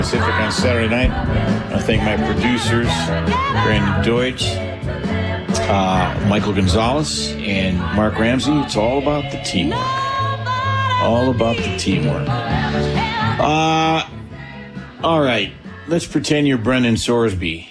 Pacific on Saturday night. I thank my producers, Brandon Deutsch, Michael Gonzalez, and Mark Ramsey. It's all about the teamwork. All about the teamwork. All right. Let's pretend you're Brendan Sorsby.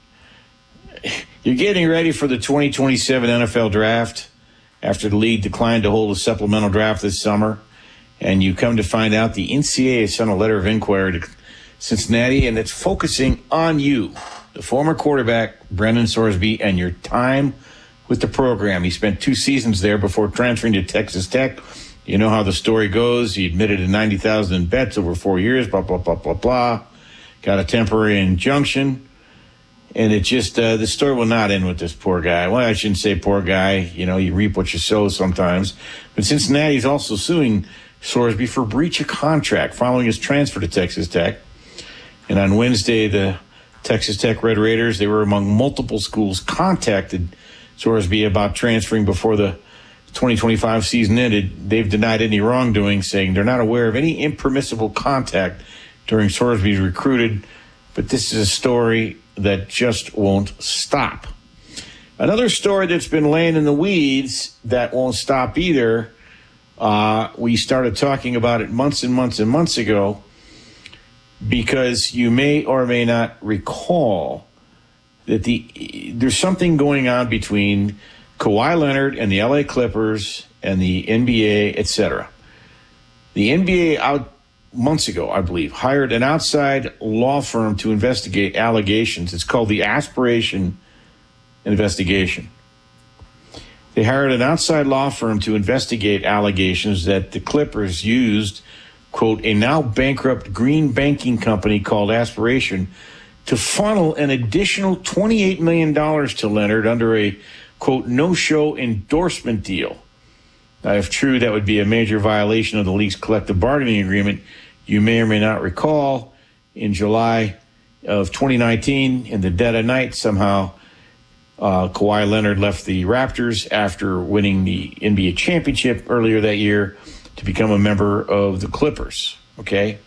You're getting ready for the 2027 NFL draft after the league declined to hold a supplemental draft this summer, and you come to find out the NCAA has sent a letter of inquiry to Cincinnati, and it's focusing on you, the former quarterback, Brendan Sorsby, and your time with the program. He spent 2 seasons there before transferring to Texas Tech. You know how the story goes. He admitted to $90,000 in bets over 4 years, blah, blah, blah, blah, blah. Got a temporary injunction. And it just, the story will not end with this poor guy. Well, I shouldn't say poor guy. You know, you reap what you sow sometimes. But Cincinnati's also suing Sorsby for breach of contract following his transfer to Texas Tech. And on Wednesday, the Texas Tech Red Raiders, they were among multiple schools, contacted Sorsby about transferring before the 2025 season ended. They've denied any wrongdoing, saying they're not aware of any impermissible contact during Sorsby's recruited. But this is a story that just won't stop. Another story that's been laying in the weeds that won't stop either. We started talking about it months and months and months ago, because you may or may not recall that there's something going on between Kawhi Leonard and the LA Clippers and the NBA, etc. The NBA months ago, I believe, hired an outside law firm to investigate allegations. It's called the Aspiration Investigation. They hired an outside law firm to investigate allegations that the Clippers used, quote, a now bankrupt green banking company called Aspiration to funnel an additional $28 million to Leonard under a, quote, no-show endorsement deal. Now, if true, that would be a major violation of the league's collective bargaining agreement. You may or may not recall, in July of 2019, in the dead of night, somehow Kawhi Leonard left the Raptors after winning the NBA championship earlier that year to become a member of the Clippers, okay?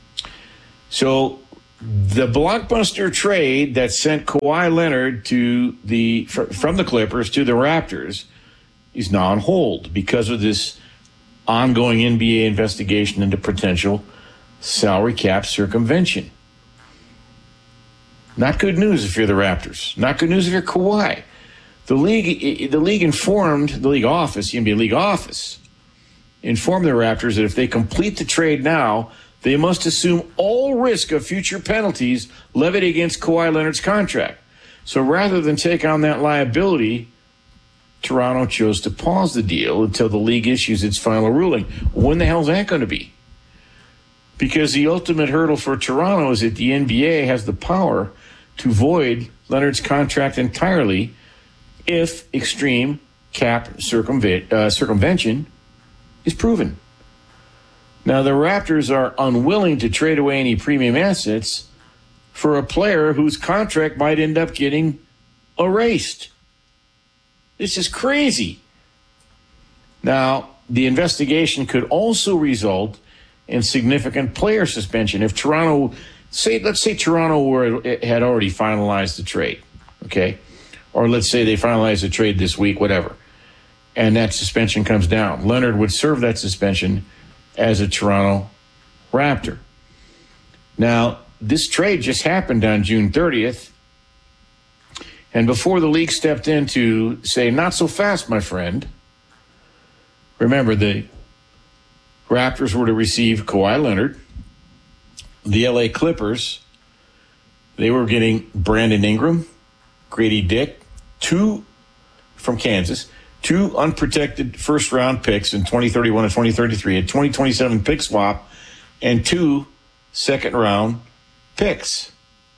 So the blockbuster trade that sent Kawhi Leonard from the Clippers to the Raptors is now on hold because of this ongoing NBA investigation into potential salary cap circumvention. Not good news if you're the Raptors. Not good news if you're Kawhi. The league informed the league office, the NBA league office, informed the Raptors that if they complete the trade now, they must assume all risk of future penalties levied against Kawhi Leonard's contract. So rather than take on that liability, Toronto chose to pause the deal until the league issues its final ruling. When the hell is that going to be? Because the ultimate hurdle for Toronto is that the NBA has the power to void Leonard's contract entirely if extreme cap circumvention is proven. Now, the Raptors are unwilling to trade away any premium assets for a player whose contract might end up getting erased. This is crazy. Now, the investigation could also result in significant player suspension. If Toronto, let's say Toronto had already finalized the trade, okay? Or let's say they finalized the trade this week, whatever, and that suspension comes down. Leonard would serve that suspension as a Toronto Raptor. Now, this trade just happened on June 30th, and before the league stepped in to say, not so fast, my friend, remember, the Raptors were to receive Kawhi Leonard. The LA Clippers, they were getting Brandon Ingram, Grady Dick, 2 from Kansas, 2 unprotected first-round picks in 2031 and 2033, a 2027 pick swap, and 2 second-round picks.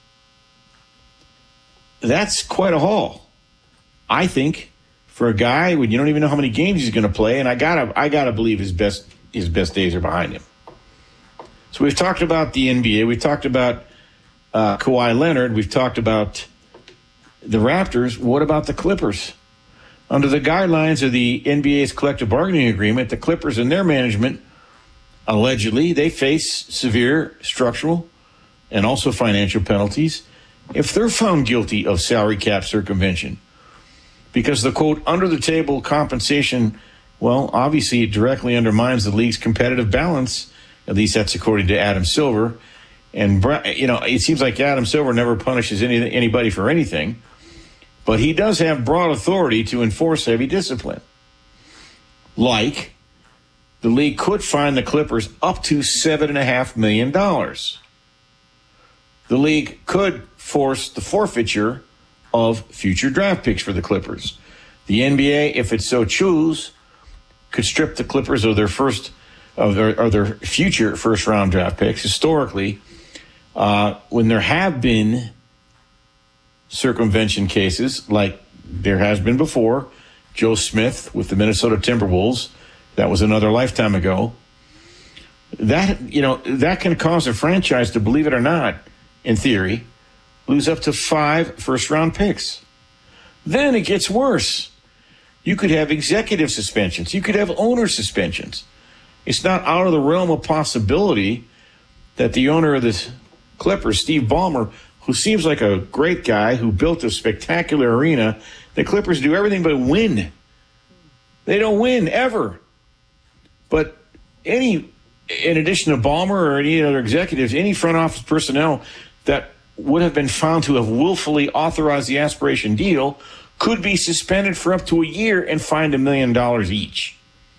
That's quite a haul, I think, for a guy when you don't even know how many games he's going to play, and I gotta believe his best days are behind him. So we've talked about the NBA, we've talked about Kawhi Leonard, we've talked about the Raptors. What about the Clippers? Under the guidelines of the NBA's collective bargaining agreement, the Clippers and their management, allegedly, they face severe structural and also financial penalties if they're found guilty of salary cap circumvention. Because the, quote, under-the-table compensation, well, obviously it directly undermines the league's competitive balance. At least that's according to Adam Silver. And, it seems like Adam Silver never punishes anybody for anything. But he does have broad authority to enforce heavy discipline. Like, the league could fine the Clippers up to $7.5 million. The league could force the forfeiture of future draft picks for the Clippers. The NBA, if it so choose, could strip the Clippers of their future first-round draft picks. Historically, when there have been circumvention cases, like there has been before, Joe Smith with the Minnesota Timberwolves, that was another lifetime ago, that can cause a franchise to, believe it or not, in theory, lose up to 5 first-round picks. Then it gets worse. You could have executive suspensions. You could have owner suspensions. It's not out of the realm of possibility that the owner of the Clippers, Steve Ballmer, who seems like a great guy who built a spectacular arena, the Clippers do everything but win. They don't win, ever. But in addition to Ballmer or any other executives, any front office personnel that would have been found to have willfully authorized the aspiration deal could be suspended for up to a year and fined $1 million each.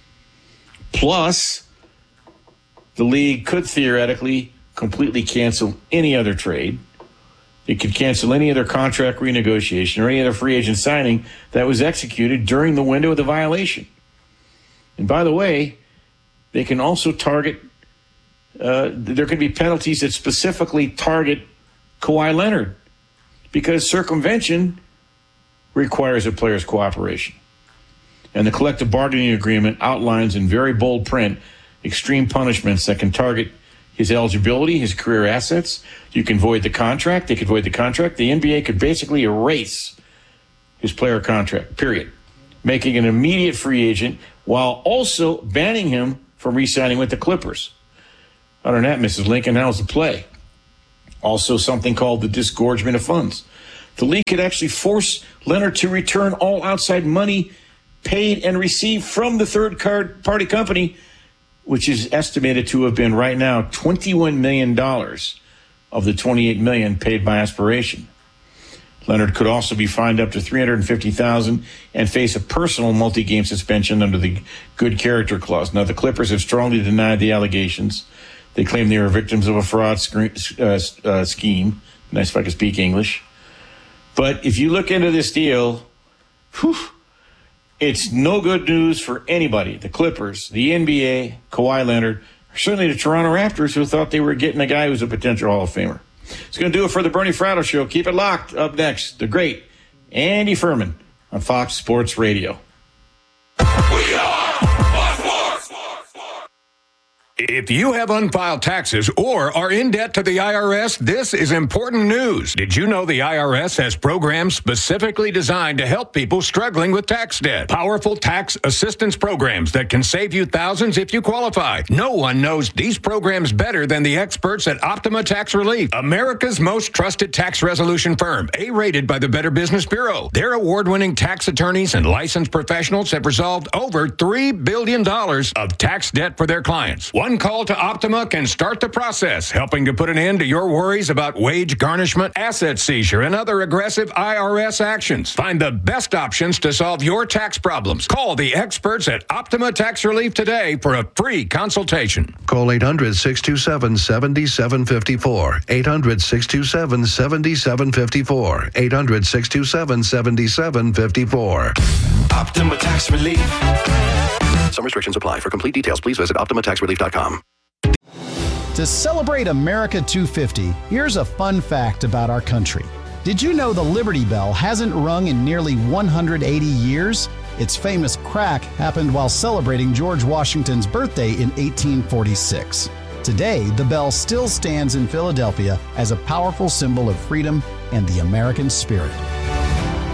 Plus, the league could theoretically completely cancel any other trade. It could cancel any other contract renegotiation or any other free agent signing that was executed during the window of the violation. And by the way, they can also target, there could be penalties that specifically target Kawhi Leonard, because circumvention requires a player's cooperation. And the collective bargaining agreement outlines in very bold print extreme punishments that can target his eligibility, his career assets. You can void the contract. They could void the contract. The NBA could basically erase his player contract, period, making an immediate free agent while also banning him from re-signing with the Clippers. Other than that, Mrs. Lincoln, how's the play? Also something called the disgorgement of funds. The league could actually force Leonard to return all outside money paid and received from the third-party company, which is estimated to have been right now $21 million of the $28 million paid by aspiration. Leonard could also be fined up to $350,000 and face a personal multi-game suspension under the good character clause. Now, the Clippers have strongly denied the allegations. They claim they were victims of a fraud scheme. Nice if I could speak English. But if you look into this deal, it's no good news for anybody. The Clippers, the NBA, Kawhi Leonard, or certainly the Toronto Raptors, who thought they were getting a guy who's a potential Hall of Famer. It's going to do it for the Bernie Fratto Show. Keep it locked. Up next, the great Andy Furman on Fox Sports Radio. We are Fox Sports. If you have unfiled taxes or are in debt to the IRS, this is important news. Did you know the IRS has programs specifically designed to help people struggling with tax debt? Powerful tax assistance programs that can save you thousands if you qualify. No one knows these programs better than the experts at Optima Tax Relief, America's most trusted tax resolution firm, A-rated by the Better Business Bureau. Their award-winning tax attorneys and licensed professionals have resolved over $3 billion of tax debt for their clients. One call to Optima can start the process, helping to put an end to your worries about wage garnishment, asset seizure, and other aggressive IRS actions. Find the best options to solve your tax problems. Call the experts at Optima Tax Relief today for a free consultation. Call 800-627-7754. 800-627-7754. 800-627-7754. Optima Tax Relief. Some restrictions apply. For complete details, please visit OptimaTaxRelief.com. To celebrate America 250, here's a fun fact about our country. Did you know the Liberty Bell hasn't rung in nearly 180 years? Its famous crack happened while celebrating George Washington's birthday in 1846. Today, the bell still stands in Philadelphia as a powerful symbol of freedom and the American spirit.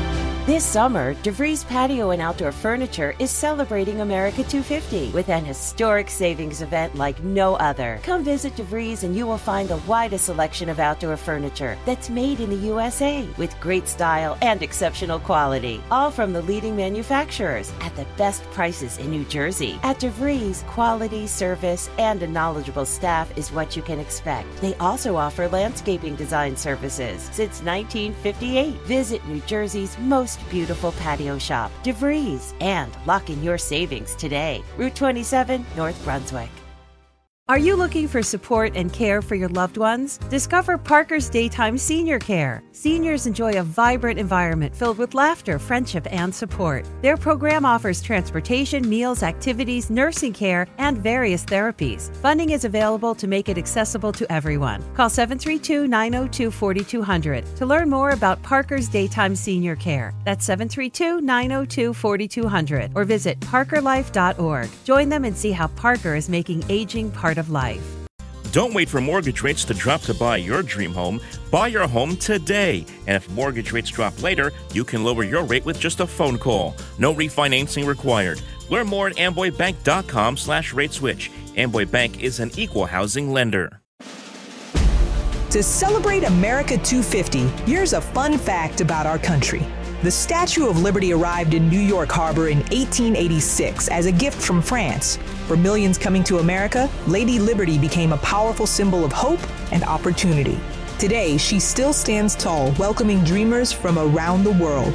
This summer, DeVries Patio and Outdoor Furniture is celebrating America 250 with an historic savings event like no other. Come visit DeVries and you will find the widest selection of outdoor furniture that's made in the USA with great style and exceptional quality, all from the leading manufacturers at the best prices in New Jersey. At DeVries, quality, service, and a knowledgeable staff is what you can expect. They also offer landscaping design services since 1958. Visit New Jersey's most beautiful patio shop, DeVries, and lock in your savings today. Route 27, North Brunswick. Are you looking for support and care for your loved ones? Discover Parker's Daytime Senior Care. Seniors enjoy a vibrant environment filled with laughter, friendship, and support. Their program offers transportation, meals, activities, nursing care, and various therapies. Funding is available to make it accessible to everyone. Call 732-902-4200 to learn more about Parker's Daytime Senior Care. That's 732-902-4200 or visit parkerlife.org. Join them and see how Parker is making aging part of life. Don't wait for mortgage rates to drop to buy your dream home. Buy your home today. And if mortgage rates drop later, you can lower your rate with just a phone call. No refinancing required. Learn more at amboybank.com/rateswitch. Amboy Bank is an equal housing lender. To celebrate America 250, here's a fun fact about our country. The Statue of Liberty arrived in New York Harbor in 1886 as a gift from France. For millions coming to America, Lady Liberty became a powerful symbol of hope and opportunity. Today, she still stands tall, welcoming dreamers from around the world.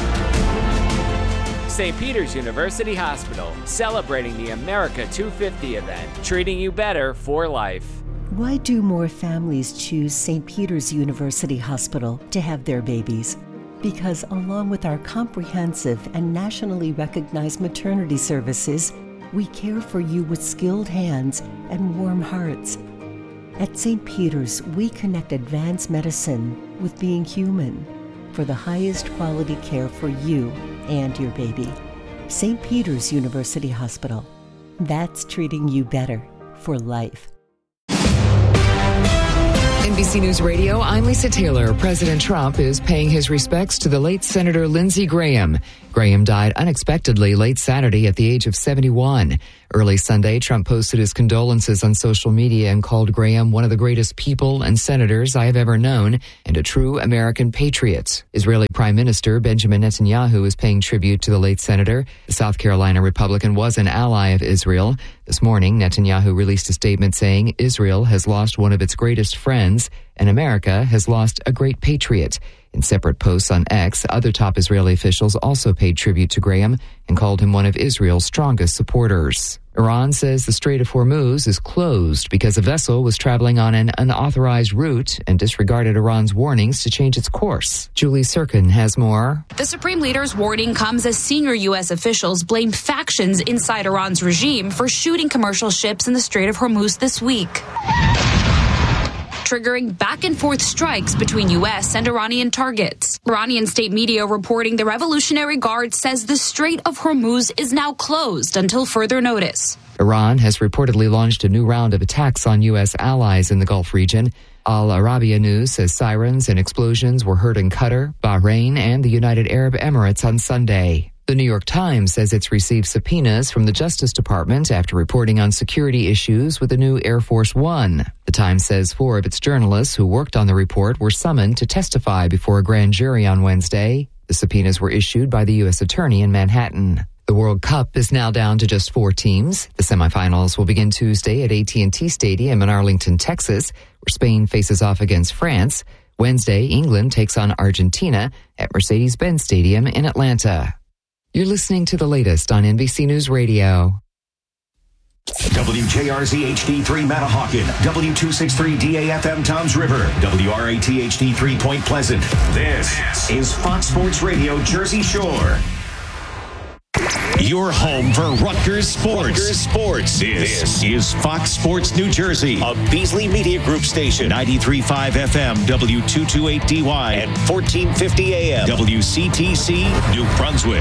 St. Peter's University Hospital, celebrating the America 250 event, treating you better for life. Why do more families choose St. Peter's University Hospital to have their babies? Because along with our comprehensive and nationally recognized maternity services, we care for you with skilled hands and warm hearts. At St. Peter's, we connect advanced medicine with being human for the highest quality care for you and your baby. St. Peter's University Hospital. That's treating you better for life. NBC News Radio, I'm Lisa Taylor. President Trump is paying his respects to the late Senator Lindsey Graham. Graham died unexpectedly late Saturday at the age of 71. Early Sunday, Trump posted his condolences on social media and called Graham one of the greatest people and senators I have ever known and a true American patriot. Israeli Prime Minister Benjamin Netanyahu is paying tribute to the late senator. The South Carolina Republican was an ally of Israel. This morning, Netanyahu released a statement saying Israel has lost one of its greatest friends and America has lost a great patriot. In separate posts on X, other top Israeli officials also paid tribute to Graham and called him one of Israel's strongest supporters. Iran says the Strait of Hormuz is closed because a vessel was traveling on an unauthorized route and disregarded Iran's warnings to change its course. Julie Sirkin has more. The Supreme Leader's warning comes as senior U.S. officials blame factions inside Iran's regime for shooting commercial ships in the Strait of Hormuz this week, triggering back-and-forth strikes between U.S. and Iranian targets. Iranian state media reporting the Revolutionary Guard says the Strait of Hormuz is now closed until further notice. Iran has reportedly launched a new round of attacks on U.S. allies in the Gulf region. Al Arabiya News says sirens and explosions were heard in Qatar, Bahrain, and the United Arab Emirates on Sunday. The New York Times says it's received subpoenas from the Justice Department after reporting on security issues with the new Air Force One. The Times says 4 of its journalists who worked on the report were summoned to testify before a grand jury on Wednesday. The subpoenas were issued by the U.S. Attorney in Manhattan. The World Cup is now down to just 4 teams. The semifinals will begin Tuesday at AT&T Stadium in Arlington, Texas, where Spain faces off against France. Wednesday, England takes on Argentina at Mercedes-Benz Stadium in Atlanta. You're listening to the latest on NBC News Radio. WJRZ HD3 Matahawkin, W263 DAFM Toms River, WRAT HD3 Point Pleasant. This is Fox Sports Radio Jersey Shore. Your home for Rutgers sports. This is Fox Sports New Jersey, a Beasley Media Group station, 93.5 FM, W228DY, and 1450 AM, WCTC, New Brunswick.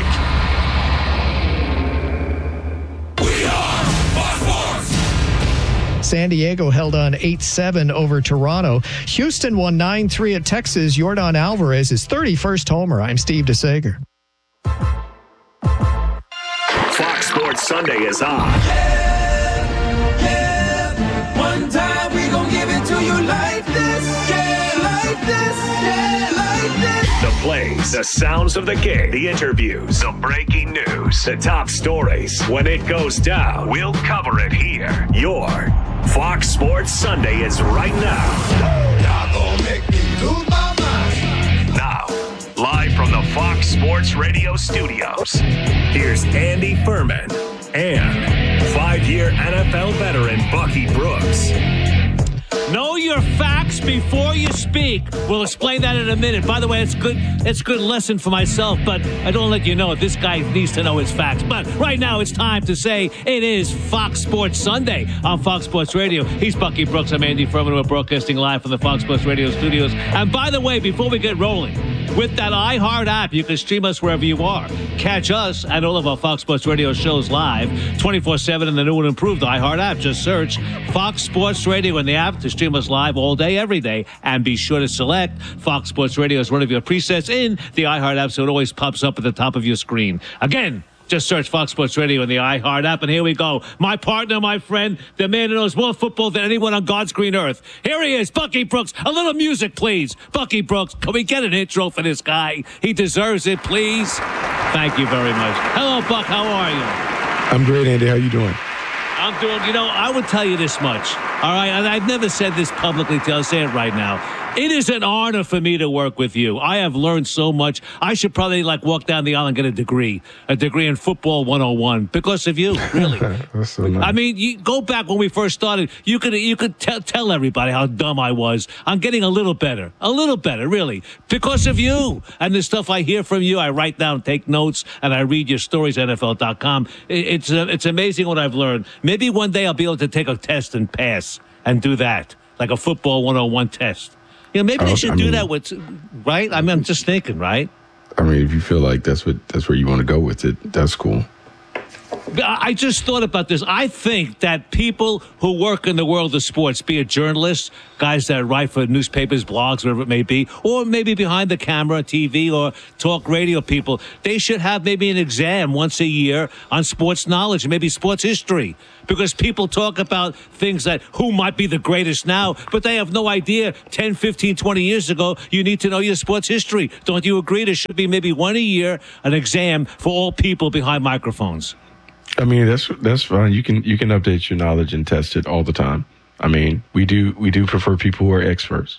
San Diego held on 8-7 over Toronto. Houston won 9-3 at Texas. Yordan Alvarez, his 31st homer. I'm Steve DeSager. Sports Sunday is on. One time we gon' give it to you like this. Yeah, like this. Yeah, like this. The plays, the sounds of the game, the interviews, the breaking news, the top stories. When it goes down, we'll cover it here. Your Fox Sports Sunday is right now. Y'all gon' make me lose my mind. Now, live from the Fox Sports Radio studios, here's Andy Furman and 5-year NFL veteran Bucky Brooks. Know your facts before you speak. We'll explain that in a minute. By the way, it's good. It's a good lesson for myself, but I don't let you know it. This guy needs to know his facts. But right now, it's time to say it is Fox Sports Sunday on Fox Sports Radio. He's Bucky Brooks. I'm Andy Furman. We're broadcasting live from the Fox Sports Radio studios. And by the way, before we get rolling, with that iHeart app, you can stream us wherever you are. Catch us and all of our Fox Sports Radio shows live 24/7 in the new and improved iHeart app. Just search Fox Sports Radio in the app to stream us live all day, every day. And be sure to select Fox Sports Radio as one of your presets in the iHeart app so it always pops up at the top of your screen. Again, just search Fox Sports Radio in the iHeart app, and here we go. My partner, my friend, the man who knows more football than anyone on God's green earth. Here he is, Bucky Brooks. A little music, please. Bucky Brooks, can we get an intro for this guy? He deserves it, please. Thank you very much. Hello, Buck. How are you? I'm great, Andy. How you doing? I'm doing, I would tell you this much, all right? And I've never said this publicly, I'll say it right now. It is an honor for me to work with you. I have learned so much. I should probably walk down the aisle and get a degree in football 101 because of you, really. That's so nice. I mean, you go back when we first started. You could tell everybody how dumb I was. I'm getting a little better, really, because of you and the stuff I hear from you. I write down, take notes, and I read your stories. NFL.com. It's amazing what I've learned. Maybe one day I'll be able to take a test and pass and do that, like a football 101 test. Maybe they should do that with, right? I mean, I'm just thinking, right? I mean, if you feel like that's where you want to go with it, that's cool. I just thought about this. I think that people who work in the world of sports, be it journalists, guys that write for newspapers, blogs, whatever it may be, or maybe behind the camera, TV, or talk radio people, they should have maybe an exam once a year on sports knowledge, maybe sports history. Because people talk about things that who might be the greatest now, but they have no idea 10, 15, 20 years ago, you need to know your sports history. Don't you agree? There should be maybe one a year, an exam for all people behind microphones. I mean, that's fine. You can update your knowledge and test it all the time. I mean, we do prefer people who are experts.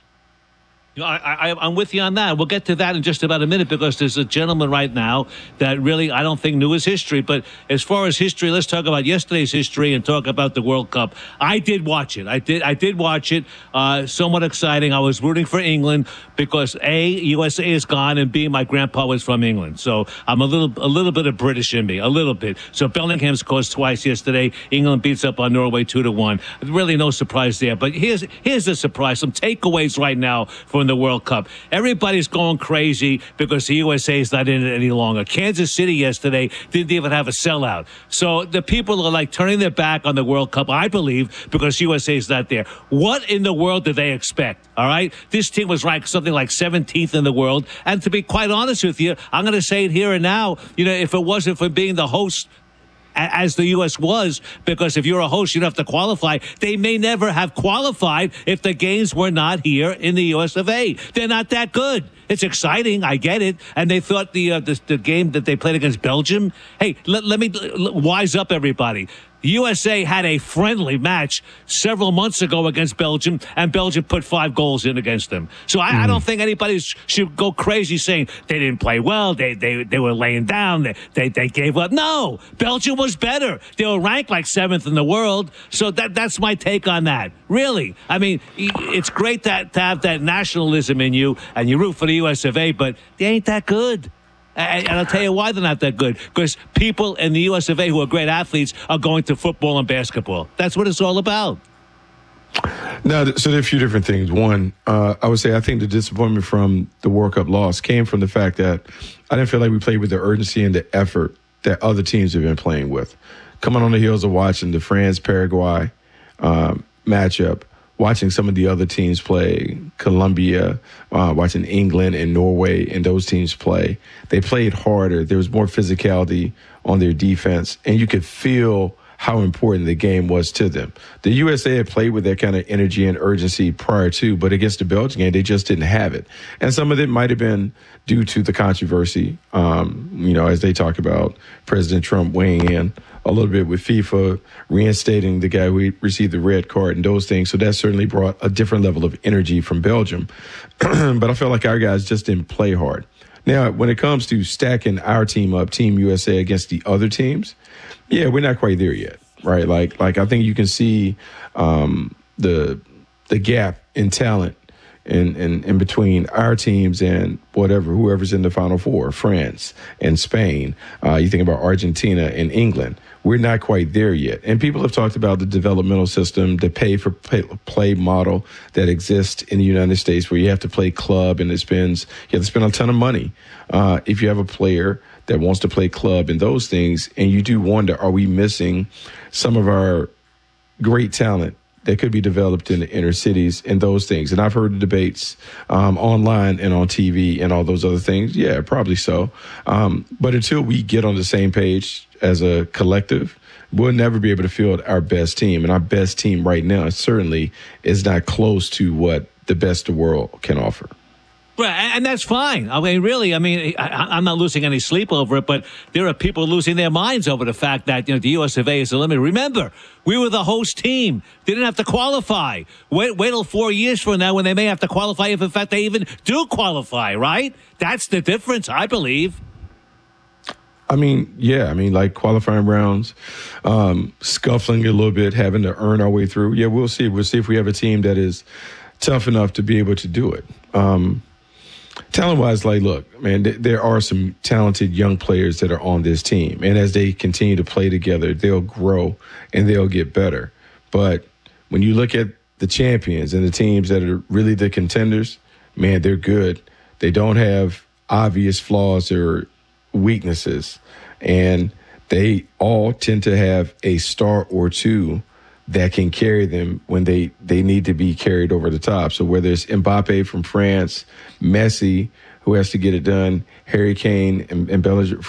I'm with you on that. We'll get to that in just about a minute because there's a gentleman right now that really I don't think knew his history. But as far as history, let's talk about yesterday's history and talk about the World Cup. I did watch it. I did watch it. Somewhat exciting. I was rooting for England because A, USA is gone, and B, my grandpa was from England. So I'm a little bit of British in me, a little bit. So Bellingham scores twice yesterday. England beats up on Norway 2-1. Really no surprise there. But here's the surprise. Some takeaways right now from the World Cup. Everybody's going crazy because the USA is not in it any longer. Kansas City yesterday didn't even have a sellout. So the people are turning their back on the World Cup, I believe, because USA is not there. What in the world did they expect? All right? This team was ranked something like 17th in the world. And to be quite honest with you, I'm going to say it here and now, if it wasn't for being the host as the U.S. was, because if you're a host, you don't have to qualify. They may never have qualified if the games were not here in the U.S. of A. They're not that good. It's exciting. I get it. And they thought the game that they played against Belgium, hey, let me wise up everybody. The USA had a friendly match several months ago against Belgium, and Belgium put 5 goals in against them. So I don't think anybody should go crazy saying they didn't play well, they were laying down, they gave up. No, Belgium was better. They were ranked like 7th in the world. So that's my take on that. Really. I mean, it's great to have that nationalism in you, and you root for the US of A, but they ain't that good. And I'll tell you why they're not that good. Because people in the US of A who are great athletes are going to football and basketball. That's what it's all about. No, so there are a few different things. One, I would say I think the disappointment from the World Cup loss came from the fact that I didn't feel like we played with the urgency and the effort that other teams have been playing with. Coming on the heels of watching the France-Paraguay matchup watching some of the other teams play, Colombia, watching England and Norway and those teams play, they played harder. There was more physicality on their defense, and you could feel how important the game was to them. The USA had played with that kind of energy and urgency prior to, but against the Belgian game, they just didn't have it. And some of it might have been due to the controversy, as they talk about President Trump weighing in a little bit with FIFA, reinstating the guy who received the red card and those things. So that certainly brought a different level of energy from Belgium. But I felt like our guys just didn't play hard. Now, when it comes to stacking our team up, Team USA against the other teams, yeah, we're not quite there yet, right? Like I think you can see the gap in talent in between our teams and whoever's in the Final Four, France and Spain. You think about Argentina and England. We're not quite there yet. And people have talked about the developmental system, the pay-for-play model that exists in the United States, where you have to play club and you have to spend a ton of money if you have a player that wants to play club and those things. And you do wonder, are we missing some of our great talent that could be developed in the inner cities and those things? And I've heard the debates online and on TV and all those other things. Yeah, probably so. But until we get on the same page as a collective, we'll never be able to field our best team. And our best team right now certainly is not close to what the best the world can offer. Right, and that's fine. I mean, really, I'm not losing any sleep over it, but there are people losing their minds over the fact that, the US of A is eliminated. Remember, we were the host team. They didn't have to qualify. Wait till 4 years from now when they may have to qualify, if in fact they even do qualify, right? That's the difference, I believe. Like qualifying rounds, scuffling a little bit, having to earn our way through. Yeah, we'll see. We'll see if we have a team that is tough enough to be able to do it. Talent-wise, look, man, there are some talented young players that are on this team. And as they continue to play together, they'll grow and they'll get better. But when you look at the champions and the teams that are really the contenders, man, they're good. They don't have obvious flaws or weaknesses. And they all tend to have a star or two that can carry them when they need to be carried over the top. So whether it's Mbappe from France, Messi, who has to get it done, Harry Kane and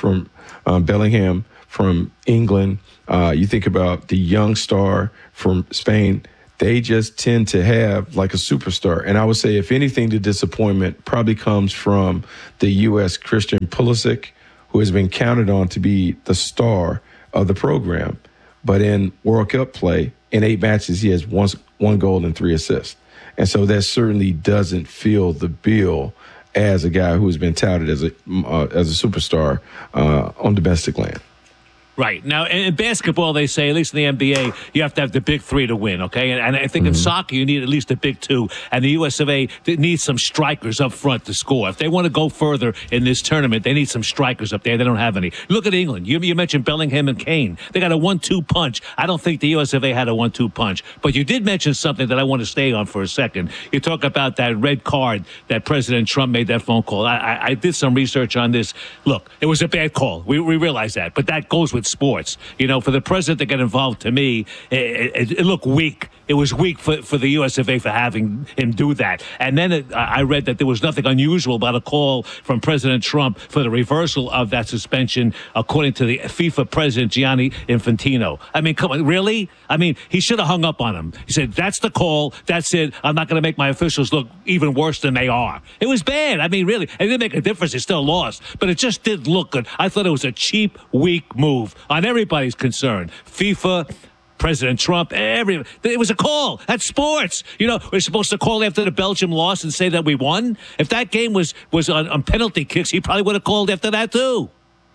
Bellingham from England, you think about the young star from Spain, they just tend to have like a superstar. And I would say, if anything, the disappointment probably comes from the U.S. Christian Pulisic, who has been counted on to be the star of the program. But in World Cup play, in 8 matches, he has one goal and 3 assists. And so that certainly doesn't fill the bill as a guy who's been touted as a superstar on domestic land. Right. Now, in basketball, they say, at least in the NBA, you have to have the big 3 to win, okay? And I think in soccer, you need at least the big 2. And the US of A needs some strikers up front to score. If they want to go further in this tournament, they need some strikers up there. They don't have any. Look at England. You mentioned Bellingham and Kane. They got a 1-2 punch. I don't think the US of A had a 1-2 punch. But you did mention something that I want to stay on for a second. You talk about that red card that President Trump made that phone call. I did some research on this. Look, it was a bad call. We realize that. But that goes with sports. For the president to get involved, to me, it looked weak. It was weak for the US of A for having him do that. And then I read that there was nothing unusual about a call from President Trump for the reversal of that suspension, according to the FIFA president, Gianni Infantino. I mean, come on, really? I mean, he should have hung up on him. He said, that's the call. That's it. I'm not going to make my officials look even worse than they are. It was bad. I mean, really. It didn't make a difference. They still lost. But it just didn't look good. I thought it was a cheap, weak move on everybody's concerned. FIFA, President Trump, it was a call. That's sports. We're supposed to call after the Belgium loss and say that we won. If that game was on penalty kicks, he probably would have called after that too.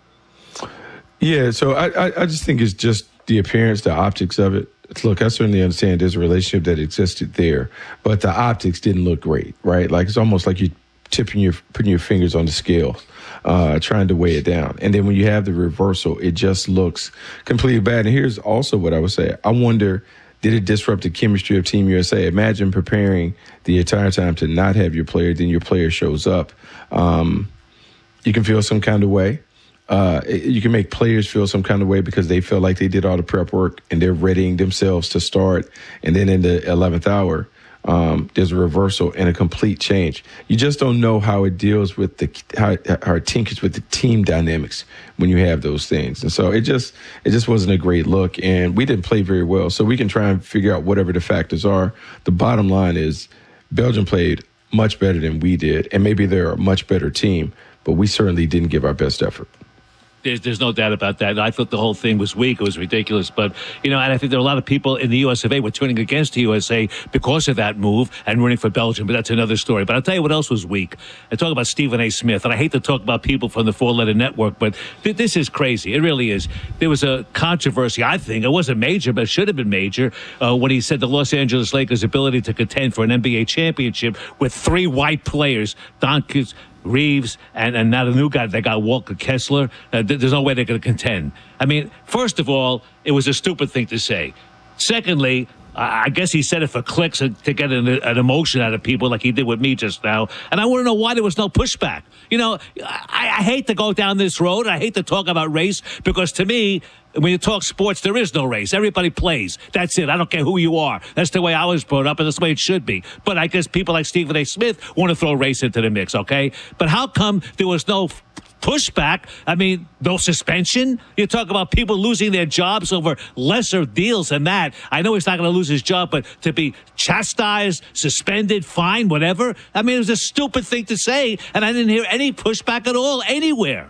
Yeah, so I just think it's just the appearance, the optics of it. Look, I certainly understand there's a relationship that existed there, but the optics didn't look great, right? Like, it's almost like you're putting your fingers on the scales, trying to weigh it down. And then when you have the reversal, it just looks completely bad. And here's also what I would say. I wonder, did it disrupt the chemistry of Team USA? Imagine preparing the entire time to not have your player, then your player shows up. You can feel some kind of way. You can make players feel some kind of way because they feel like they did all the prep work and they're readying themselves to start. And then in the 11th hour, there's a reversal and a complete change. You just don't know how it deals with how it tinkers with the team dynamics when you have those things. And so it just wasn't a great look, and we didn't play very well. So we can try and figure out whatever the factors are. The bottom line is Belgium played much better than we did, and maybe they're a much better team, but we certainly didn't give our best effort. There's no doubt about that. I thought the whole thing was weak. It was ridiculous. But, and I think there are a lot of people in the US of A were turning against the USA because of that move and rooting for Belgium. But that's another story. But I'll tell you what else was weak. I talk about Stephen A. Smith. And I hate to talk about people from the four-letter network, but this is crazy. It really is. There was a controversy, I think. It wasn't major, but it should have been major, when he said the Los Angeles Lakers' ability to contend for an NBA championship with 3 white players, Doncic, Reeves, and now the new guy, they got Walker Kessler. There's no way they're going to contend. I mean, first of all, it was a stupid thing to say. Secondly, I guess he said it for clicks to get an emotion out of people like he did with me just now. And I want to know why there was no pushback. I hate to go down this road. I hate to talk about race because to me, when you talk sports, there is no race. Everybody plays. That's it. I don't care who you are. That's the way I was brought up, and that's the way it should be. But I guess people like Stephen A. Smith want to throw race into the mix, okay? But how come there was no pushback? I mean, no suspension? You talk about people losing their jobs over lesser deals than that. I know he's not going to lose his job, but to be chastised, suspended, fined, whatever, I mean, it was a stupid thing to say, and I didn't hear any pushback at all anywhere.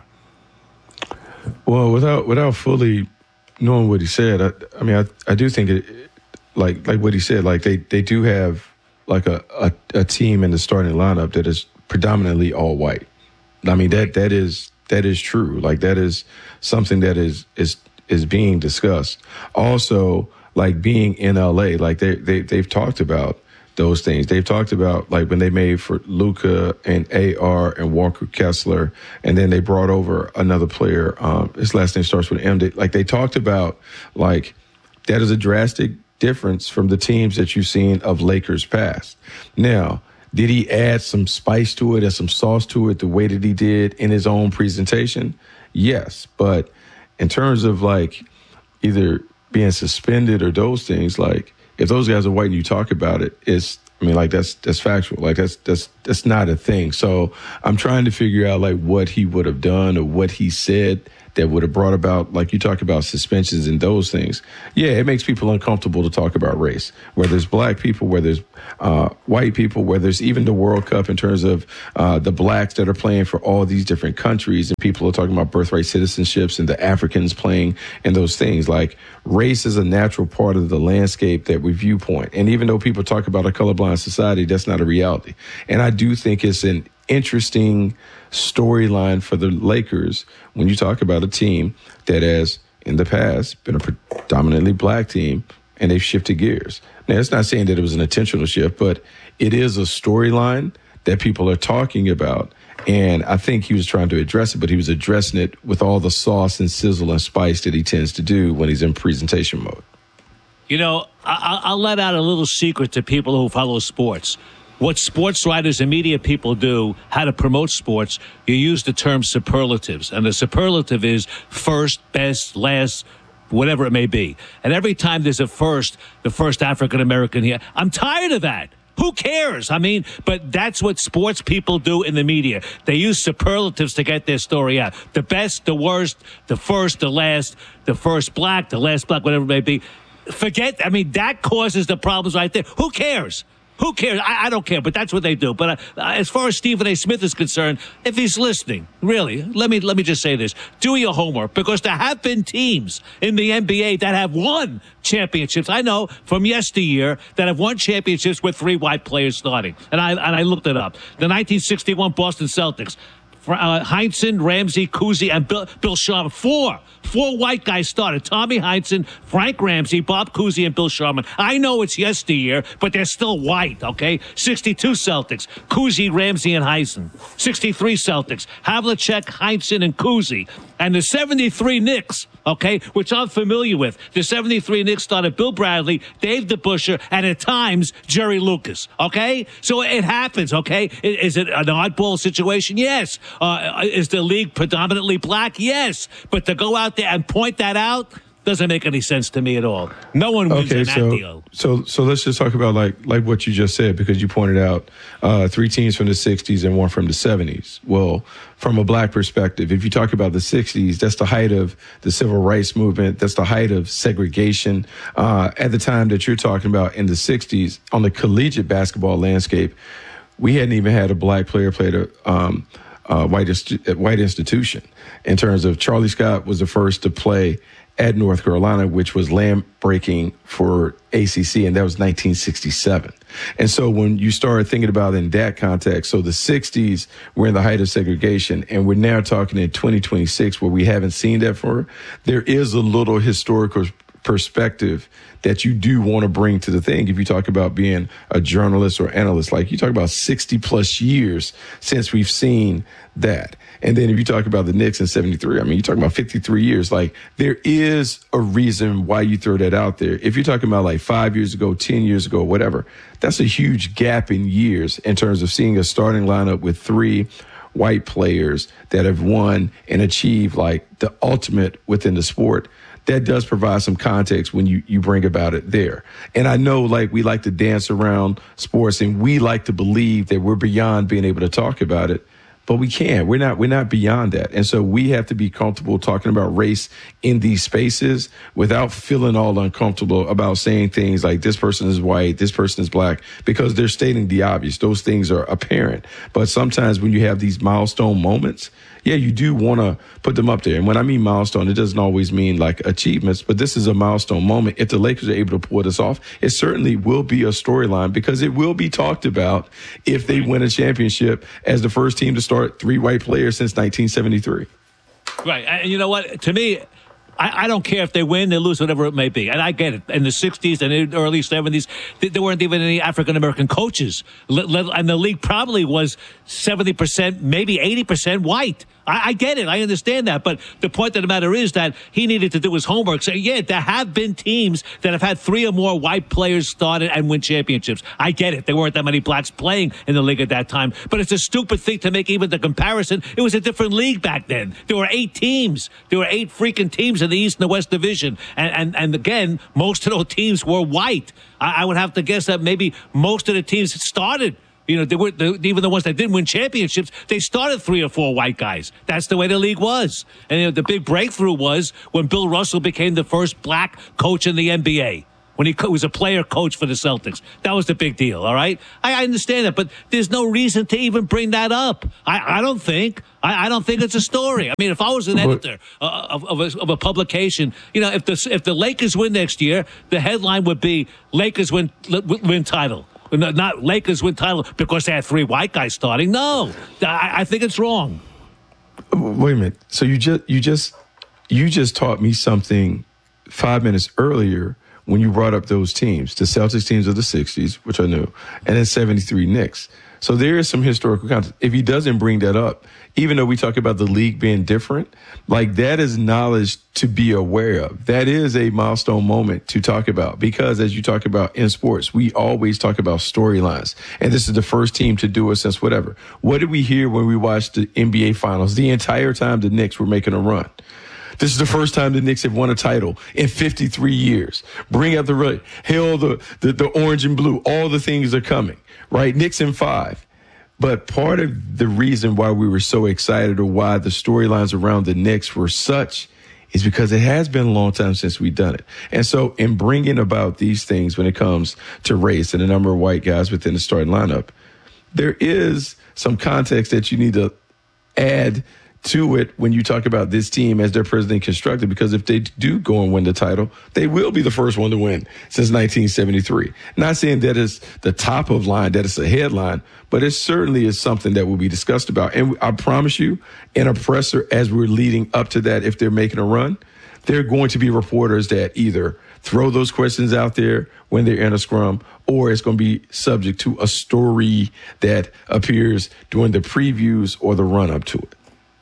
Well, without fully knowing what he said, I do think it, like what he said, like they do have like a team in the starting lineup that is predominantly all white. I mean, that is true. Like that is something that is being discussed. Also, like being in LA, like they've talked about those things. They've talked about like when they made for Luka and AR and Walker Kessler, and then they brought over another player. His last name starts with M. They talked about like that is a drastic difference from the teams that you've seen of Lakers past. Now, did he add some spice to it and some sauce to it the way that he did in his own presentation? Yes. But in terms of like either being suspended or those things, like if those guys are white and you talk about it, that's factual. Like that's not a thing. So I'm trying to figure out like what he would have done or what he said that would have brought about, like you talk about suspensions and those things. Yeah, it makes people uncomfortable to talk about race, whether it's black people, whether it's white people, whether it's even the World Cup in terms of the blacks that are playing for all these different countries, and people are talking about birthright citizenships and the Africans playing and those things. Like race is a natural part of the landscape that we viewpoint. And even though people talk about a colorblind society, that's not a reality. And I do think it's an interesting storyline for the Lakers when you talk about a team that has in the past been a predominantly black team and they've shifted gears. Now, it's not saying that it was an intentional shift, but it is a storyline that people are talking about. And I think he was trying to address it, but he was addressing it with all the sauce and sizzle and spice that he tends to do when he's in presentation mode. I'll let out a little secret to people who follow sports. What sports writers and media people do, how to promote sports, you use the term superlatives. And the superlative is first, best, last, whatever it may be. And every time there's a first, the first African-American here, I'm tired of that. Who cares? I mean, but that's what sports people do in the media. They use superlatives to get their story out. The best, the worst, the first, the last, the first black, the last black, whatever it may be. That causes the problems right there. Who cares? Who cares? I don't care, but that's what they do. But as far as Stephen A. Smith is concerned, if he's listening, really, let me just say this. Do your homework, because there have been teams in the NBA that have won championships. I know from yesteryear that have won championships with 3 white players starting. And I looked it up. The 1961 Boston Celtics. Heinsohn, Ramsey, Cousy, and Bill Sharman. Four white guys started. Tommy Heinsohn, Frank Ramsey, Bob Cousy, and Bill Sharman. I know it's yesteryear, but they're still white, okay? 62 Celtics, Cousy, Ramsey, and Heinsohn. 63 Celtics, Havlicek, Heinsohn, and Cousy. And the 73 Knicks, okay, which I'm familiar with. The 73 Knicks started Bill Bradley, Dave DeBusschere, and at times, Jerry Lucas, okay? So it happens, okay? Is it an oddball situation? Yes. Is the league predominantly black? Yes. But to go out there and point that out, Doesn't make any sense to me at all. No one wins in that deal. So let's just talk about like what you just said, because you pointed out 3 teams from the 60s and 1 from the 70s. Well, from a black perspective, if you talk about the 60s, that's the height of the civil rights movement. That's the height of segregation. At the time that you're talking about in the 60s, on the collegiate basketball landscape, we hadn't even had a black player play at white institution. In terms of Charlie Scott was the first to play at North Carolina, which was land-breaking for ACC, and that was 1967. And so when you start thinking about it in that context, so the 60s were in the height of segregation, and we're now talking in 2026 where we haven't seen that for, there is a little historical perspective that you do want to bring to the thing. If you talk about being a journalist or analyst, like you talk about 60 plus years since we've seen that. And then if you talk about the Knicks in 73, I mean, you're talking about 53 years. Like, there is a reason why you throw that out there. If you're talking about like 5 years ago, 10 years ago, whatever, that's a huge gap in years in terms of seeing a starting lineup with 3 white players that have won and achieved like the ultimate within the sport. That does provide some context when you bring about it there. And I know, like, we like to dance around sports and we like to believe that we're beyond being able to talk about it, but we can't. We're not beyond that. And so we have to be comfortable talking about race in these spaces without feeling all uncomfortable about saying things like this person is white, this person is black, because they're stating the obvious. Those things are apparent. But sometimes when you have these milestone moments, yeah, you do want to put them up there. And when I mean milestone, it doesn't always mean like achievements, but this is a milestone moment. If the Lakers are able to pull this off, it certainly will be a storyline because it will be talked about if they win a championship as the first team to start 3 white players since 1973. Right. And you know what? To me, I don't care if they win, they lose, whatever it may be. And I get it. In the 60s and in the early 70s, there weren't even any African-American coaches. And the league probably was 70%, maybe 80% white. I get it. I understand that. But the point of the matter is that he needed to do his homework. So, yeah, there have been teams that have had 3 or more white players start and win championships. I get it. There weren't that many blacks playing in the league at that time. But it's a stupid thing to make even the comparison. It was a different league back then. There were 8 teams. There were 8 freaking teams in the East and the West Division. And again, most of those teams were white. I would have to guess that maybe most of the teams started. You know, even the ones that didn't win championships, they started 3 or 4 white guys. That's the way the league was. And the big breakthrough was when Bill Russell became the first black coach in the NBA, when he was a player coach for the Celtics. That was the big deal, all right? I understand that, but there's no reason to even bring that up. I don't think. I don't think it's a story. I mean, if I was an editor of a publication, you know, if the Lakers win next year, the headline would be Lakers win title. Not Lakers win title because they had 3 white guys starting. No, I think it's wrong. Wait a minute. So you just taught me something 5 minutes earlier when you brought up those teams, the Celtics teams of the 60s, which I knew, and then 73 Knicks. So there is some historical context. If he doesn't bring that up, even though we talk about the league being different, like that is knowledge to be aware of. That is a milestone moment to talk about because as you talk about in sports, we always talk about storylines. And this is the first team to do it since whatever. What did we hear when we watched the NBA finals? The entire time the Knicks were making a run. This is the first time the Knicks have won a title in 53 years. Bring out the red, hail the orange and blue. All the things are coming, right? Knicks in 5. But part of the reason why we were so excited or why the storylines around the Knicks were such is because it has been a long time since we've done it. And so in bringing about these things when it comes to race and the number of white guys within the starting lineup, there is some context that you need to add to it when you talk about this team as their president constructed, because if they do go and win the title, they will be the first one to win since 1973. Not saying that it's the top of line, that it's a headline, but it certainly is something that will be discussed about. And I promise you, in a presser, as we're leading up to that, if they're making a run, there are going to be reporters that either throw those questions out there when they're in a scrum, or it's going to be subject to a story that appears during the previews or the run up to it.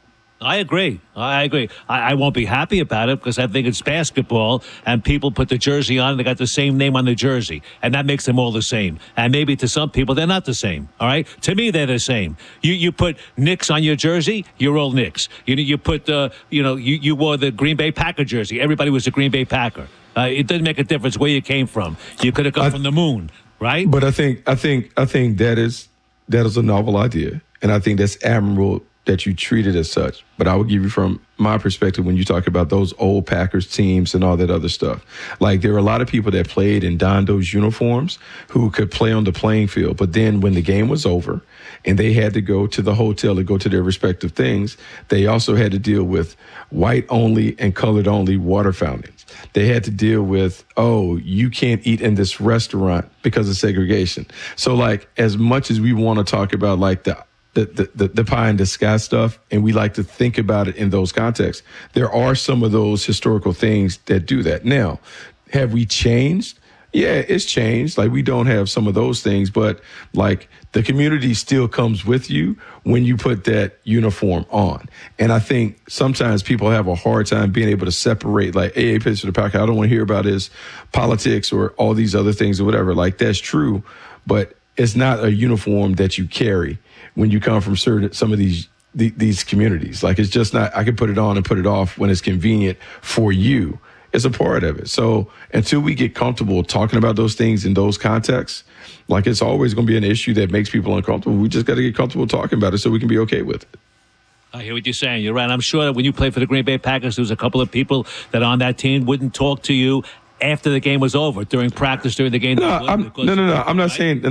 I agree. I won't be happy about it because I think it's basketball and people put the jersey on and they got the same name on the jersey. And that makes them all the same. And maybe to some people, they're not the same. All right? To me, they're the same. You put Knicks on your jersey, you're all Knicks. You put, you wore the Green Bay Packer jersey. Everybody was a Green Bay Packer. It doesn't make a difference where you came from. You could have come from the moon, right? But I think that is a novel idea. And I think that's admirable that you treat it as such. But I would give you from my perspective when you talk about those old Packers teams and all that other stuff. Like, there were a lot of people that played and donned those uniforms who could play on the playing field. But then when the game was over and they had to go to the hotel to go to their respective things, they also had to deal with white only and colored only water fountains. They had to deal with, you can't eat in this restaurant because of segregation. So, like, as much as we want to talk about like the pie in the sky stuff, and we like to think about it in those contexts, there are some of those historical things that do that. Now, have we changed? Yeah, it's changed. Like, we don't have some of those things, but like the community still comes with you when you put that uniform on. And I think sometimes people have a hard time being able to separate, like, AA pitcher to Packer, I don't want to hear about his politics or all these other things or whatever. Like, that's true, but it's not a uniform that you carry when you come from some of these communities. Like, it's just not, I can put it on and put it off when it's convenient for you. It's a part of it. So until we get comfortable talking about those things in those contexts, like, it's always going to be an issue that makes people uncomfortable. We just got to get comfortable talking about it so we can be okay with it. I hear what you're saying. You're right. I'm sure that when you played for the Green Bay Packers, there was a couple of people that on that team wouldn't talk to you after the game was over, during practice, during the game. I'm not saying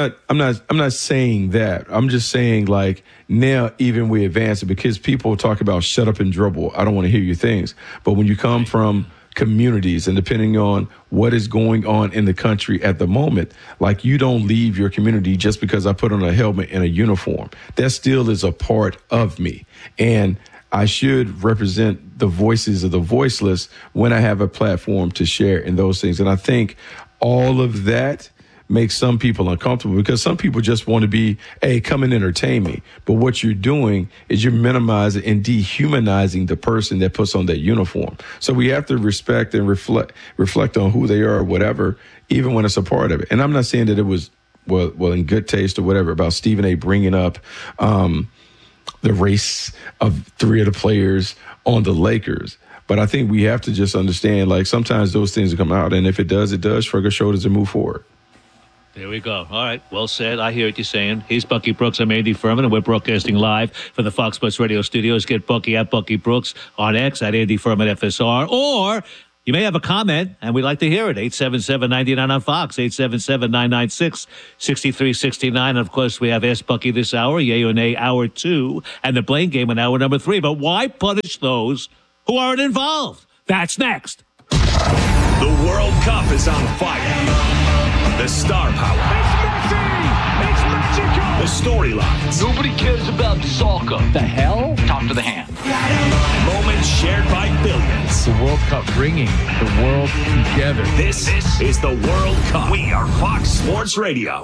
that. I'm just saying, like, now even we advance it because people talk about shut up and dribble. I don't want to hear your things. But when you come from communities and depending on what is going on in the country at the moment, like, you don't leave your community just because I put on a helmet and a uniform. That still is a part of me. And I should represent the voices of the voiceless when I have a platform to share in those things. And I think all of that makes some people uncomfortable because some people just want to be, hey, come and entertain me. But what you're doing is you're minimizing and dehumanizing the person that puts on that uniform. So we have to respect and reflect on who they are or whatever, even when it's a part of it. And I'm not saying that it was, well, in good taste or whatever about Stephen A. bringing up, the race of three of the players on the Lakers. But I think we have to just understand, like, sometimes those things will come out. And if it does, shrug our shoulders and move forward. There we go. All right. Well said. I hear what you're saying. He's Bucky Brooks. I'm Andy Furman, and we're broadcasting live from the Fox Sports Radio studios. Get Bucky at Bucky Brooks on X at Andy Furman FSR. Or you may have a comment, and we'd like to hear it. 877-99 on Fox, 877-996-6369. And, of course, we have Ask Bucky this hour, Yay or Nay, Hour 2, and the Blame Game in Hour number 3. But why punish those who aren't involved? That's next. The World Cup is on fire. The star power. It's Messi! It's Mexico! The storylines. Nobody cares about soccer. The hell? Talk to the hand. Moments shared by billions. The World Cup bringing the world together. This is the World Cup. We are Fox Sports Radio.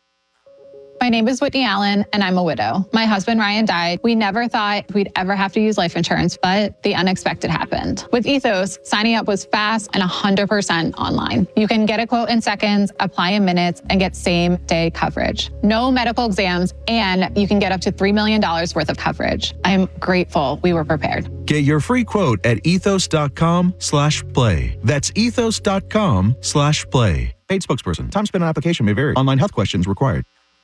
My name is Whitney Allen, and I'm a widow. My husband, Ryan, died. We never thought we'd ever have to use life insurance, but the unexpected happened. With Ethos, signing up was fast and 100% online. You can get a quote in seconds, apply in minutes, and get same-day coverage. No medical exams, and you can get up to $3 million worth of coverage. I'm grateful we were prepared. Get your free quote at ethos.com/play. That's ethos.com/play. Paid spokesperson. Time spent on application may vary. Online health questions required.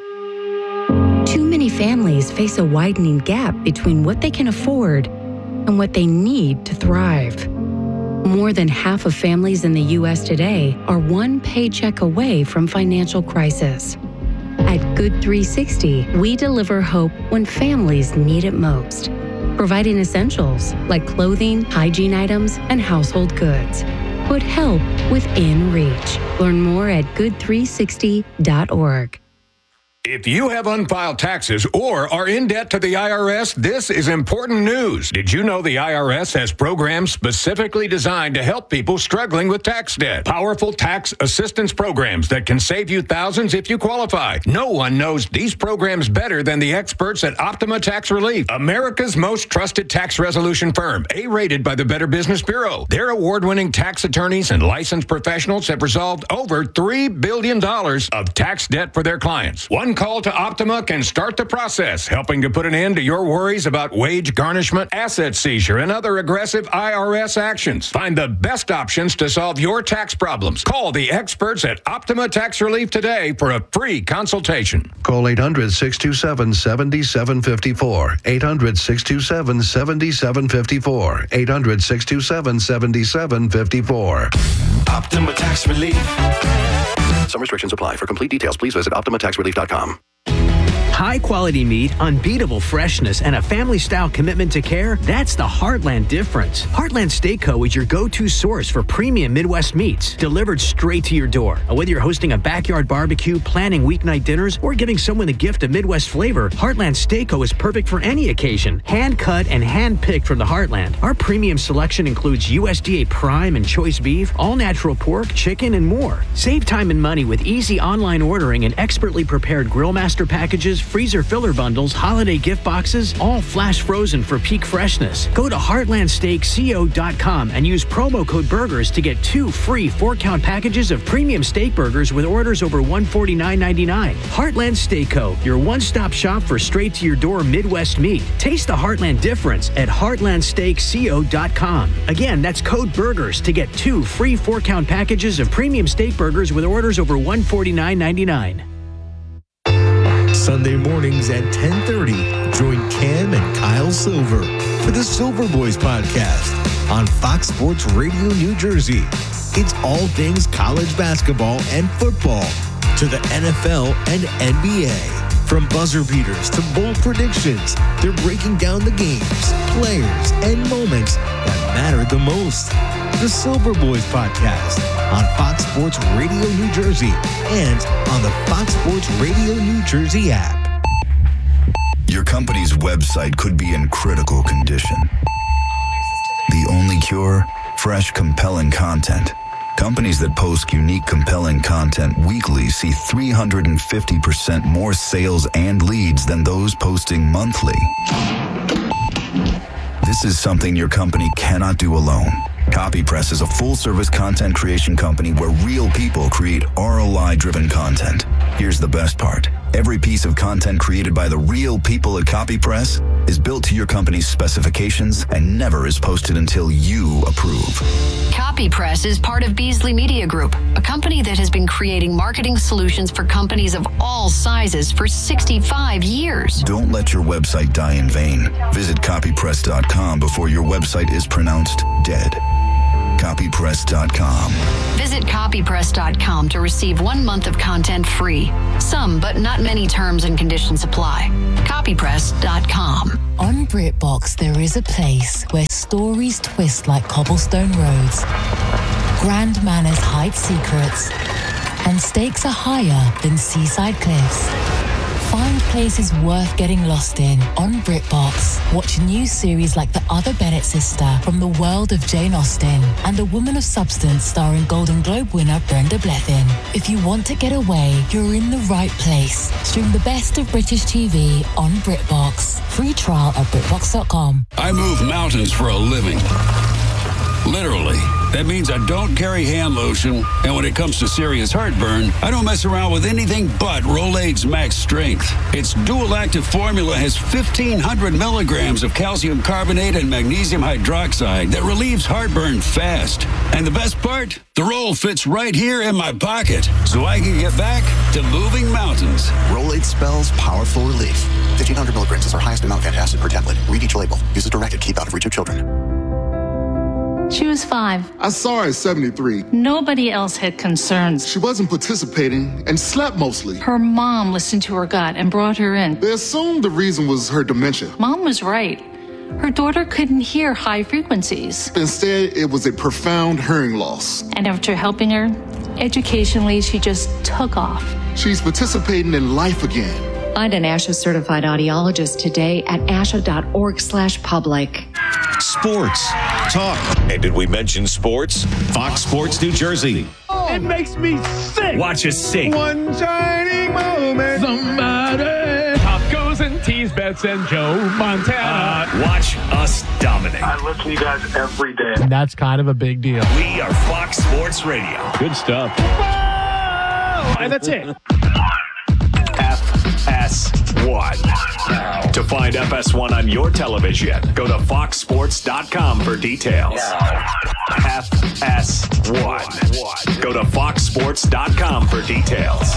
Too many families face a widening gap between what they can afford and what they need to thrive. More than half of families in the U.S. today are one paycheck away from financial crisis. At Good 360, we deliver hope when families need it most, providing essentials like clothing, hygiene items, and household goods. Put help within reach. Learn more at good360.org. If you have unfiled taxes or are in debt to the IRS, this is important news. Did you know the IRS has programs specifically designed to help people struggling with tax debt? Powerful tax assistance programs that can save you thousands if you qualify. No one knows these programs better than the experts at Optima Tax Relief, America's most trusted tax resolution firm, A-rated by the Better Business Bureau. Their award-winning tax attorneys and licensed professionals have resolved over $3 billion of tax debt for their clients. One call to Optima can start the process, helping to put an end to your worries about wage garnishment, asset seizure, and other aggressive IRS actions. Find the best options to solve your tax problems. Call the experts at Optima Tax Relief today for a free consultation. Call 800-627-7754. 800-627-7754. 800-627-7754. Optima Tax Relief. Some restrictions apply. For complete details, please visit OptimaTaxRelief.com. High quality meat, unbeatable freshness, and a family style commitment to care, that's the Heartland difference. Heartland Steak Co. is your go-to source for premium Midwest meats, delivered straight to your door. Whether you're hosting a backyard barbecue, planning weeknight dinners, or giving someone the gift of Midwest flavor, Heartland Steak Co. is perfect for any occasion. Hand cut and hand picked from the Heartland. Our premium selection includes USDA prime and choice beef, all natural pork, chicken, and more. Save time and money with easy online ordering and expertly prepared Grill Master packages, freezer filler bundles, holiday gift boxes, all flash frozen for peak freshness. Go to heartlandsteakco.com and use promo code BURGERS to get 2 free 4-count packages of premium steak burgers with orders over $149.99. Heartland Steak Co., your one-stop shop for straight-to-your-door Midwest meat. Taste the Heartland difference at heartlandsteakco.com. Again, that's code BURGERS to get 2 free 4-count packages of premium steak burgers with orders over $149.99. Sunday mornings at 10:30, join Cam and Kyle Silver for the Silver Boys podcast on Fox Sports Radio New Jersey. It's all things college basketball and football to the NFL and NBA. From buzzer beaters to bold predictions, they're breaking down the games, players, and moments that matter the most. The Silver Boys podcast on Fox Sports Radio New Jersey and on the Fox Sports Radio New Jersey app. Your company's website could be in critical condition. The only cure? Fresh, compelling content. Companies that post unique, compelling content weekly see 350% more sales and leads than those posting monthly. This is something your company cannot do alone. CopyPress is a full-service content creation company where real people create ROI-driven content. Here's the best part. Every piece of content created by the real people at CopyPress is built to your company's specifications and never is posted until you approve. CopyPress is part of Beasley Media Group, a company that has been creating marketing solutions for companies of all sizes for 65 years. Don't let your website die in vain. Visit copypress.com before your website is pronounced dead. Copypress.com. Visit copypress.com to receive 1 month of content free. Some, but not many terms and conditions apply. Copypress.com. On BritBox, there is a place where stories twist like cobblestone roads, grand manners hide secrets, and stakes are higher than seaside cliffs. Find places worth getting lost in on BritBox. Watch new series like The Other Bennett Sister from the world of Jane Austen and A Woman of Substance starring Golden Globe winner Brenda Blethyn. If you want to get away, you're in the right place. Stream the best of British TV on BritBox. Free trial at BritBox.com. I move mountains for a living. Literally. That means I don't carry hand lotion, and when it comes to serious heartburn, I don't mess around with anything but Rolaids Max Strength. Its dual-active formula has 1,500 milligrams of calcium carbonate and magnesium hydroxide that relieves heartburn fast. And the best part? The roll fits right here in my pocket, so I can get back to moving mountains. Rolaids spells powerful relief. 1,500 milligrams is our highest amount of antacid per tablet. Read each label. Use as directed. Keep out of reach of children. She was 5. I saw her at 73. Nobody else had concerns. She wasn't participating and slept mostly. Her mom listened to her gut and brought her in. They assumed the reason was her dementia. Mom was right. Her daughter couldn't hear high frequencies. Instead, it was a profound hearing loss. And after helping her, educationally, she just took off. She's participating in life again. Find an ASHA certified audiologist today at asha.org/public. Sports, talk. And did we mention sports? Fox Sports New Jersey. It makes me sick. Watch us sing. One shining moment. Somebody. Tacos and teas, bets and Joe Montana. Watch us dominate. I listen to you guys every day. And that's kind of a big deal. We are Fox Sports Radio. Good stuff. Whoa! And that's it. FS1. To find FS1 on your television, go to foxsports.com for details. FS1. Go to foxsports.com for details.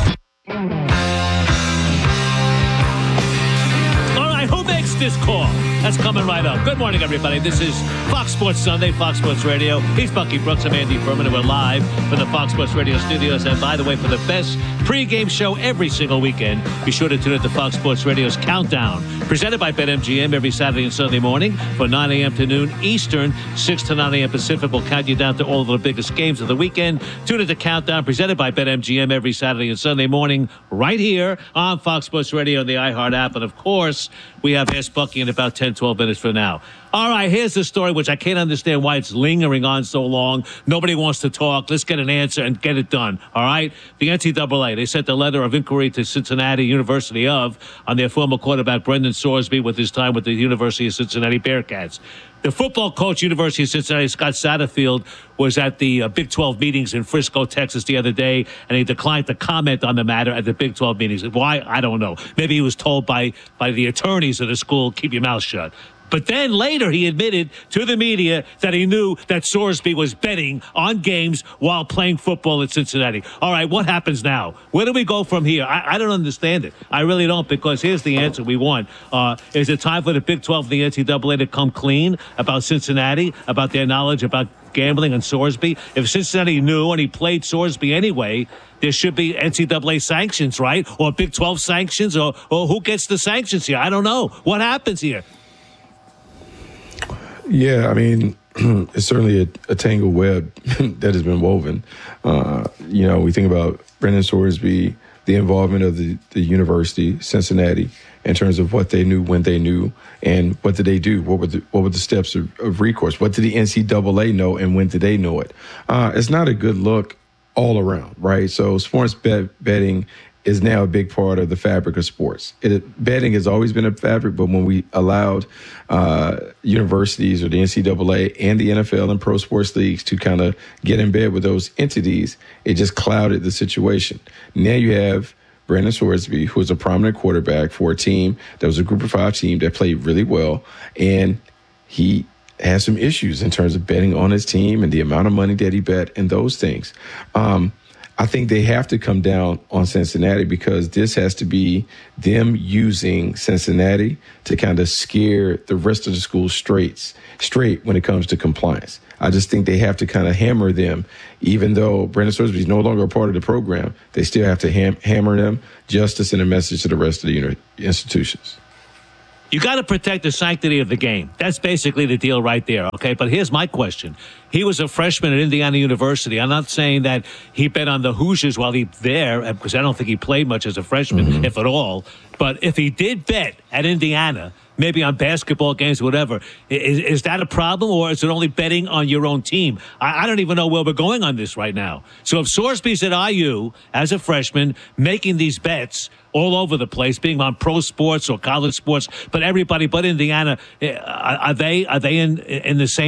All right, who makes this call? That's coming right up. Good morning, everybody. This is Fox Sports Sunday, Fox Sports Radio. He's Bucky Brooks. I'm Andy Furman, and we're live from the Fox Sports Radio studios. And by the way, for the best pregame show every single weekend, be sure to tune in to Fox Sports Radio's Countdown, presented by BetMGM every Saturday and Sunday morning from 9 a.m. to noon Eastern, 6 to 9 a.m. Pacific. We'll count you down to all of the biggest games of the weekend. Tune in to Countdown, presented by BetMGM every Saturday and Sunday morning right here on Fox Sports Radio and the iHeart app. And, of course, we have Ask Bucky in about 10, 12 minutes from now. All right, here's the story, which I can't understand why it's lingering on so long. Nobody wants to talk. Let's get an answer and get it done. All right? The NCAA, they sent a letter of inquiry to Cincinnati University on their former quarterback, Brendan Sorsby, with his time with the University of Cincinnati Bearcats. The football coach, University of Cincinnati, Scott Satterfield, was at the Big 12 meetings in Frisco, Texas the other day, and he declined to comment on the matter at the Big 12 meetings. Why? I don't know. Maybe he was told by the attorneys of the school, keep your mouth shut. But then later he admitted to the media that he knew that Sorsby was betting on games while playing football at Cincinnati. All right, what happens now? Where do we go from here? I don't understand it. I really don't, because here's the answer we want. Is it time for the Big 12 and the NCAA to come clean about Cincinnati, about their knowledge about gambling and Sorsby? If Cincinnati knew and he played Sorsby anyway, there should be NCAA sanctions, right? Or Big 12 sanctions, or who gets the sanctions here? I don't know. What happens here? Yeah, I mean, it's certainly a tangled web that has been woven. We think about Brendan Sorsby, the involvement of the university, Cincinnati, in terms of what they knew, when they knew, and what did they do? What were the steps of recourse? What did the NCAA know, and when did they know it? It's not a good look all around, right? So sports betting is now a big part of the fabric of sports. Betting has always been a fabric, but when we allowed universities or the NCAA and the NFL and pro sports leagues to kind of get in bed with those entities, it just clouded the situation. Now you have Brendan Sorsby, who was a prominent quarterback for a team that was a Group of 5 team that played really well, and he has some issues in terms of betting on his team and the amount of money that he bet and those things. I think they have to come down on Cincinnati, because this has to be them using Cincinnati to kind of scare the rest of the school straight when it comes to compliance. I just think they have to kind of hammer them. Even though Brendan Sorsby is no longer a part of the program, they still have to hammer them justice and a message to the rest of the institutions. You got to protect the sanctity of the game. That's basically the deal right there, okay? But here's my question. He was a freshman at Indiana University. I'm not saying that he bet on the Hoosiers while he was there, because I don't think he played much as a freshman, if at all. But if he did bet at Indiana, maybe on basketball games, whatever, is that a problem, or is it only betting on your own team? I don't even know where we're going on this right now. So if Sorsby's at IU as a freshman making these bets all over the place, being on pro sports or college sports, but everybody but Indiana, are they in the same